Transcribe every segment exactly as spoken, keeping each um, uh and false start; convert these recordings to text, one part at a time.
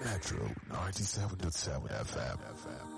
Metro ninety-seven point seven F M.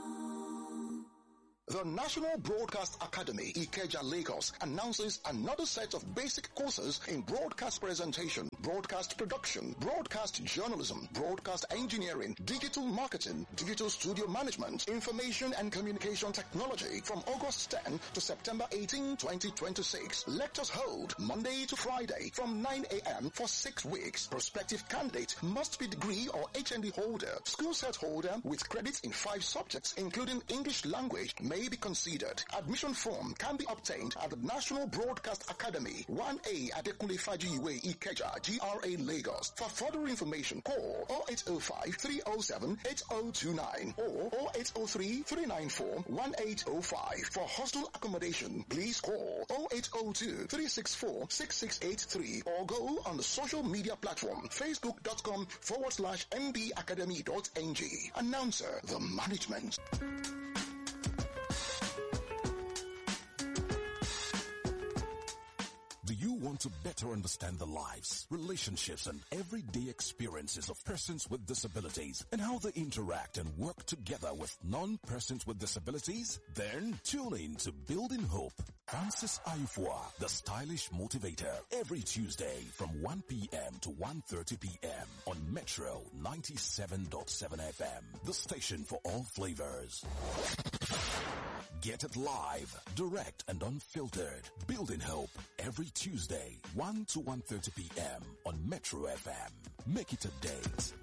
The National Broadcast Academy, Ikeja, Lagos, announces another set of basic courses in broadcast presentation, broadcast production, broadcast journalism, broadcast engineering, digital marketing, digital studio management, information and communication technology from August tenth to September eighteenth, twenty twenty-six. Lectures hold Monday to Friday from nine a.m. for six weeks. Prospective candidate must be degree or H N D holder, school set holder with credits in five subjects, including English language, may be considered. Admission form can be obtained at the National Broadcast Academy, one A Adekunle Fajiwe, Ikeja, G R A, Lagos. For further information, call oh eight oh five, three oh seven, eight oh two nine or oh eight oh three, three nine four, one eight oh five. For hostel accommodation, please call oh eight oh two, three six four, six six eight three or go on the social media platform facebook.com forward slash mbacademy.ng. Announcer, the management. Do you want to better understand the lives, relationships, and everyday experiences of persons with disabilities and how they interact and work together with non-persons with disabilities? Then tune in to Building Hope. Francis Aifua, the stylish motivator, every Tuesday from one p.m. to one thirty p.m. on Metro ninety-seven point seven F M, the station for all flavors. Get it live, direct and unfiltered. Building Hope every Tuesday, one to one thirty p.m. on Metro F M. Make it a date.